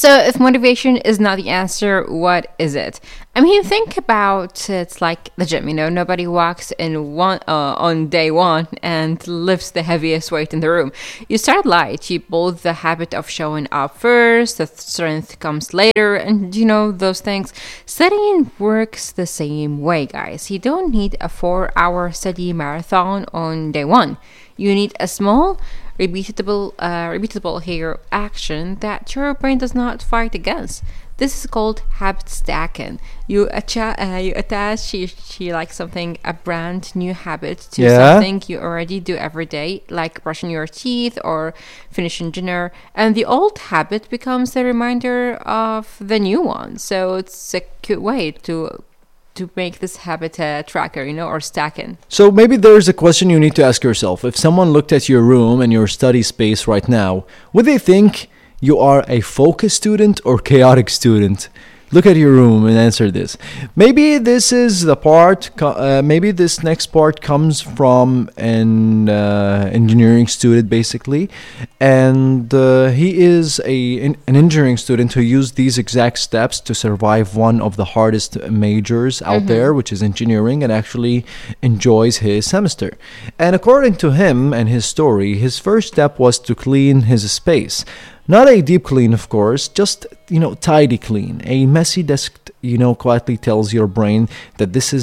So, if motivation is not the answer, what is it? I mean, think about it's like the gym. Nobody walks in on day one and lifts the heaviest weight in the room. You start light. You build the habit of showing up first. The strength comes later, and those things. Studying works the same way, guys. You don't need a 4-hour study marathon on day one. You need a small, repeatable here action that your brain does not fight against. This is called habit stacking. You attach like something, a brand new habit to something you already do every day, like brushing your teeth or finishing dinner, and the old habit becomes a reminder of the new one. So it's a good way to make this habit a tracker, or stacking. So maybe there's a question you need to ask yourself. If someone looked at your room and your study space right now, would they think you are a focused student or chaotic student? Look at your room and answer this. Maybe this is the part, maybe this next part comes from an engineering student, basically. And he is an engineering student who used these exact steps to survive one of the hardest majors out there, which is engineering, and actually enjoys his semester. And according to him and his story, his first step was to clean his space. Not a deep clean, of course, just, tidy clean. A messy desk, quietly tells your brain that this is